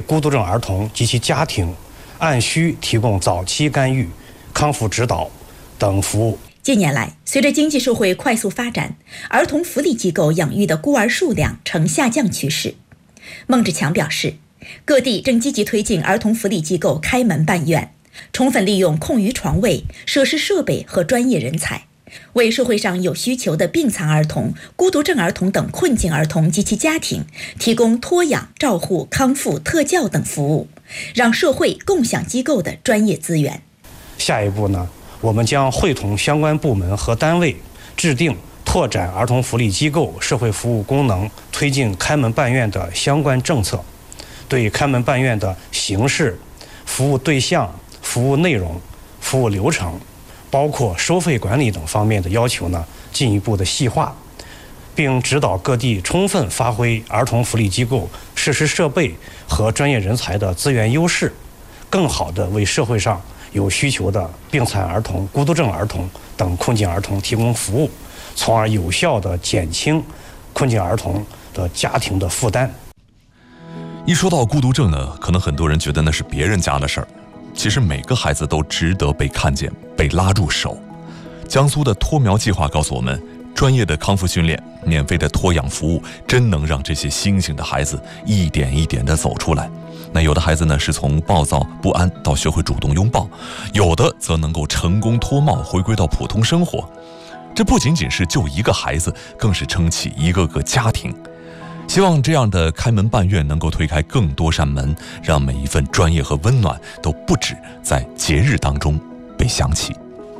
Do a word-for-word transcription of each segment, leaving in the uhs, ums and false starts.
孤独症儿童及其家庭，按需提供早期干预、康复指导等服务。 近年来，随着经济社会快速发展，儿童福利机构养育的孤儿数量呈下降趋势。孟志强表示，各地正积极推进儿童福利机构开门办院，充分利用空余床位、设施设备和专业人才，为社会上有需求的病残儿童、孤独症儿童等困境儿童及其家庭提供托养、照护、康复、特教等服务，让社会共享机构的专业资源。 下一步呢，我们将会同相关部门和单位制定拓展儿童福利机构社会服务功能、推进开门办院的相关政策，对开门办院的形式、服务对象、服务内容、服务流程，包括收费管理等方面的要求呢，进一步的细化，并指导各地充分发挥儿童福利机构设施设备和专业人才的资源优势，更好地为社会上有需求的病残儿童、孤独症儿童等困境儿童提供服务，从而有效地减轻困境儿童的家庭的负担。 一说到孤独症呢，可能很多人觉得那是别人家的事儿，其实每个孩子都值得被看见、被拉入手。江苏的托苗计划告诉我们，专业的康复训练、免费的托养服务，真能让这些星星的孩子一点一点地走出来。那有的孩子呢，是从暴躁不安到学会主动拥抱，有的则能够成功脱帽，回归到普通生活。这不仅仅是救一个孩子，更是撑起一个个家庭。希望这样的开门办院能够推开更多扇门，让每一份专业和温暖都不止在节日当中被想起。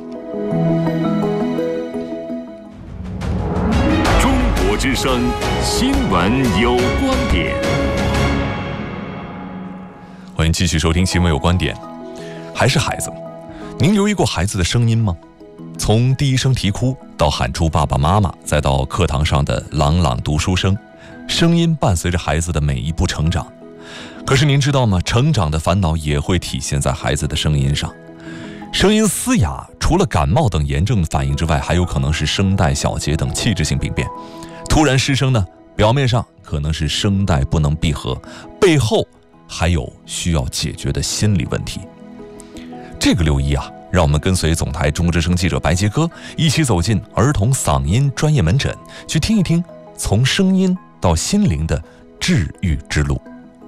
中国之声新闻有观点， 欢迎继续收听新闻有观点。还是孩子，您留意过孩子的声音吗？从第一声啼哭到喊出爸爸妈妈，再到课堂上的朗朗读书声，声音伴随着孩子的每一步成长。可是您知道吗？成长的烦恼也会体现在孩子的声音上。声音嘶哑，除了感冒等炎症反应之外，还有可能是声带小结等器质性病变。突然失声呢，表面上可能是声带不能闭合，背后还有需要解决的心理问题。这个六一啊，让我们跟随总台中国之声记者白杰哥一起走进儿童嗓音专业门诊，去听一听从声音到心灵的治愈之路。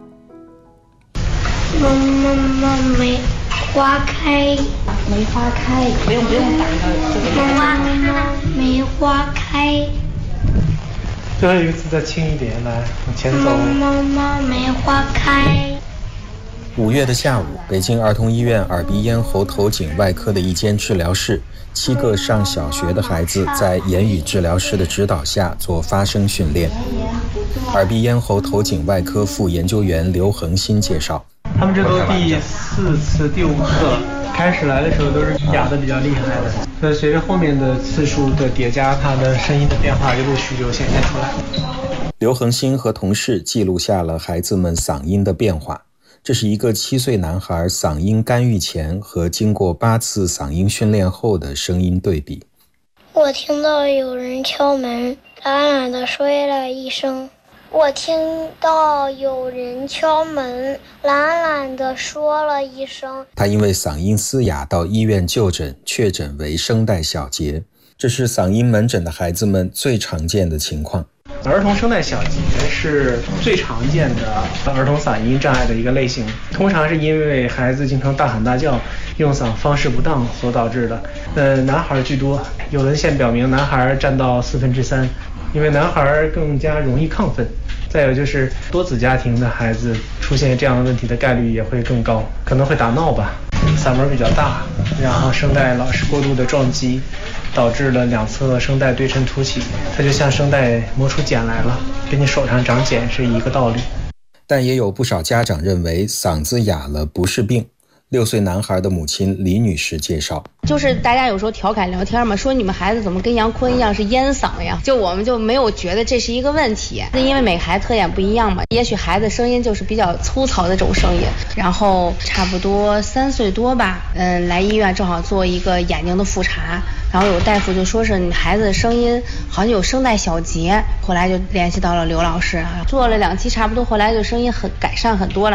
妈妈妈梅花开， 梅花开，不用不用打的。 妈妈梅花开。 最后一个字再轻一点，来往前走。 妈妈梅花开。 五月的下午，北京儿童医院耳鼻咽喉头颈外科的一间治疗室，七个上小学的孩子在言语治疗师的指导下做发声训练。耳鼻咽喉头颈外科副研究员刘恒新介绍， 他们这都第四次、第五次了。开始来的时候都是哑的比较厉害的，所以随着后面的次数的叠加，他的声音的变化就陆续就显现出来。 刘恒新和同事记录下了孩子们嗓音的变化。这是一个七岁男孩嗓音干预前和经过八次嗓音训练后的声音对比。 我听到有人敲门，懒懒地说了一声。我听到有人敲门，懒懒地说了一声。 他因为嗓音嘶哑到医院就诊，确诊为声带小结。这是嗓音门诊的孩子们最常见的情况。 儿童声带小结是最常见的儿童嗓音障碍的一个类型，通常是因为孩子经常大喊大叫、用嗓方式不当所导致的。呃，男孩居多，有文献表明男孩占到四分之三，因为男孩更加容易亢奋。再有就是多子家庭的孩子出现这样的问题的概率也会更高，可能会打闹吧，嗓门比较大，然后声带老是过度的撞击，导致了两侧声带对称凸起，它就像声带磨出茧来了，跟你手上长茧是一个道理。 但也有不少家长认为嗓子哑了不是病。六岁男孩的母亲李女士介绍， 就是大家有时候调侃聊天嘛，说你们孩子怎么跟杨坤一样是烟嗓呀，就我们就没有觉得这是一个问题，因为每个孩子特点不一样嘛，也许孩子声音就是比较粗糙的这种声音。然后差不多三岁多吧，嗯，来医院正好做一个眼睛的复查，然后有大夫就说是你孩子的声音好像有声带小结，后来就联系到了刘老师啊，做了两期差不多，后来就声音很改善很多了。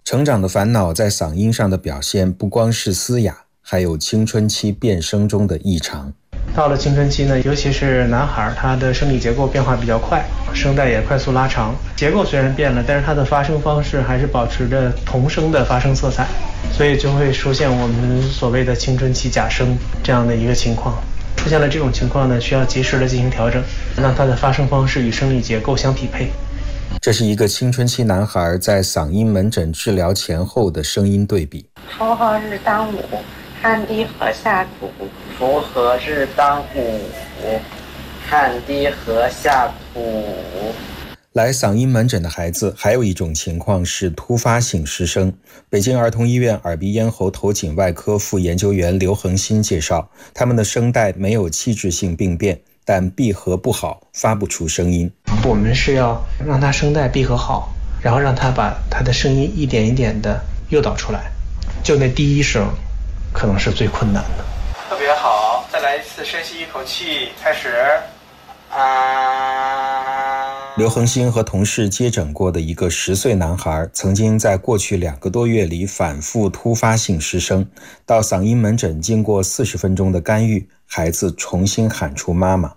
成长的烦恼在嗓音上的表现不光是嘶哑，还有青春期变声中的异常。 到了青春期呢，尤其是男孩，他的生理结构变化比较快，声带也快速拉长，结构虽然变了，但是他的发声方式还是保持着童声的发声色彩，所以就会出现我们所谓的青春期假声这样的一个情况。出现了这种情况呢，需要及时的进行调整，让他的发声方式与生理结构相匹配。 这是一个青春期男孩在嗓音门诊治疗前后的声音对比。 锄禾日当午，汗滴禾下土。锄禾日当午，汗滴禾下土。 来嗓音门诊的孩子还有一种情况是突发性失声。北京儿童医院耳鼻咽喉头颈外科副研究员刘恒新介绍，他们的声带没有器质性病变，但闭合不好，发不出声音。 我们是要让他声带闭合好，然后让他把他的声音一点一点的诱导出来，就那第一声可能是最困难的。特别好，再来一次，深吸一口气，开始。啊。 刘恒新和同事接诊过的一个十岁男孩，曾经在过去两个多月里反复突发性失声，到嗓音门诊经过四十分钟的干预，孩子重新喊出妈妈。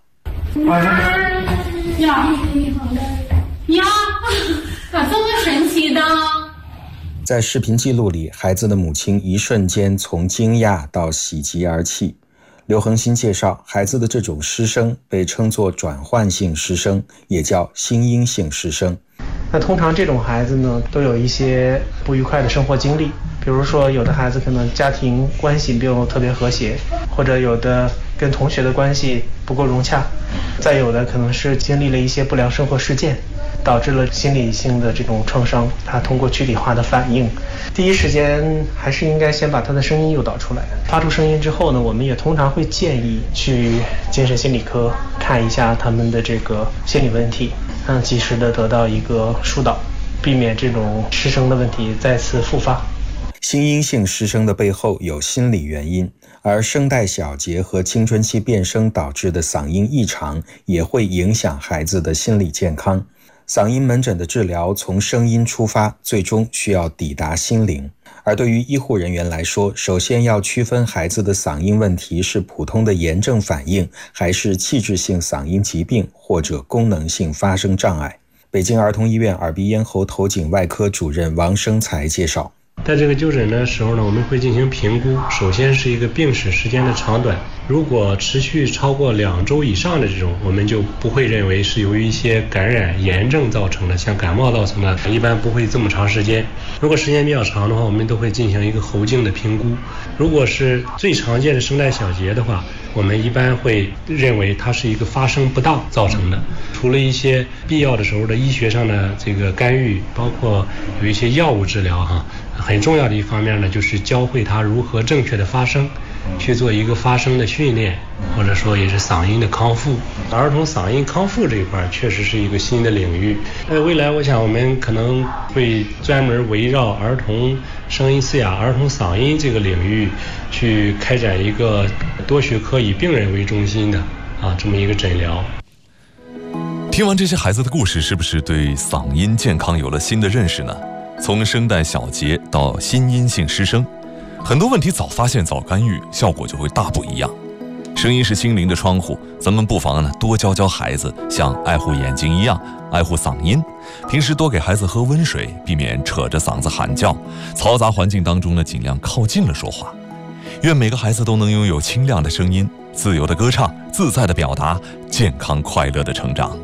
呀，呀，咋这么神奇的？ 在视频记录里，孩子的母亲一瞬间从惊讶到喜极而泣。刘恒新介绍，孩子的这种失声被称作转换性失声，也叫心因性失声。 那通常这种孩子呢，都有一些不愉快的生活经历，比如说有的孩子可能家庭关系并不特别和谐，或者有的跟同学的关系不够融洽，再有的可能是经历了一些不良生活事件，导致了心理性的这种创伤，他通过躯体化的反应，第一时间还是应该先把他的声音诱导出来。发出声音之后呢，我们也通常会建议去精神心理科看一下他们的这个心理问题，让及时的得到一个疏导，避免这种失声的问题再次复发。 心因性失声的背后有心理原因，而声带小结和青春期变声导致的嗓音异常也会影响孩子的心理健康。嗓音门诊的治疗从声音出发，最终需要抵达心灵。而对于医护人员来说，首先要区分孩子的嗓音问题是普通的炎症反应，还是器质性嗓音疾病或者功能性发声障碍。北京儿童医院耳鼻咽喉头颈外科主任王生才介绍， 在这个就诊的时候呢，我们会进行评估，首先是一个病史时间的长短，如果持续超过两周以上的这种，我们就不会认为是由于一些感染炎症造成的，像感冒造成的，一般不会这么长时间。如果时间比较长的话，我们都会进行一个喉镜的评估。如果是最常见的声带小结的话，我们一般会认为它是一个发声不当造成的。除了一些必要的时候的医学上的这个干预，包括有一些药物治疗哈，很重要的一方面呢，就是教会他如何正确的发声，去做一个发声的训练，或者说也是嗓音的康复。儿童嗓音康复这一块确实是一个新的领域。呃，未来我想我们可能会专门围绕儿童声音嘶哑、儿童嗓音这个领域去开展一个多学科以病人为中心的啊这么一个诊疗。 听完这些孩子的故事，是不是对嗓音健康有了新的认识呢？从声带小结到心因性失声，很多问题早发现早干预，效果就会大不一样。声音是心灵的窗户，咱们不妨呢多教教孩子，像爱护眼睛一样爱护嗓音。平时多给孩子喝温水，避免扯着嗓子喊叫。嘈杂环境当中呢，尽量靠近了说话。愿每个孩子都能拥有清亮的声音，自由的歌唱，自在的表达，健康快乐的成长。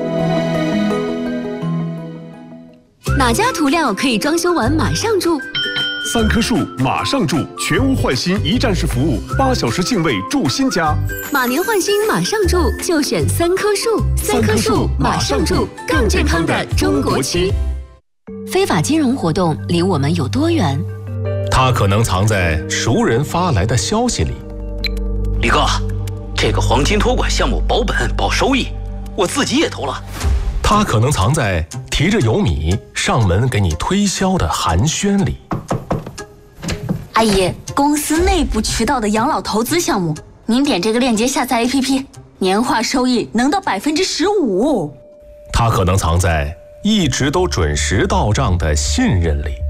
哪家涂料可以装修完马上住？ 三棵树马上住，全屋换新一站式服务，八小时净位住新家。 马年换新马上住，就选三棵树。三棵树马上住，更健康的中国区。非法金融活动离我们有多远？ 它可能藏在熟人发来的消息里。 李哥，这个黄金托管项目保本保收益，我自己也投了。 它可能藏在提着油米上门给你推销的寒暄里。 阿姨，公司内部渠道的养老投资项目，您点这个链接下载 A P P， 年化收益能到百分之十五。 它可能藏在一直都准时到账的信任里。